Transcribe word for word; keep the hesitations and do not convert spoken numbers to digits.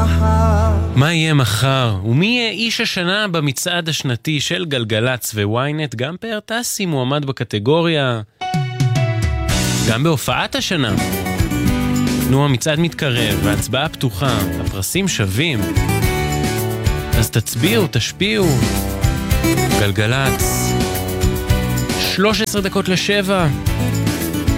מחר? מה יהיה מחר? ומי יהיה איש השנה במצעד השנתי של גלגלץ וויינט? גם פאר טסי מועמד בקטגוריה. גם בהופעת השנה. נו, המצעד מתקרב, וההצבעה פתוחה, הפרסים שווים. אז תצביעו, תשפיעו. גלגלץ. שלוש עשרה דקות לשבע.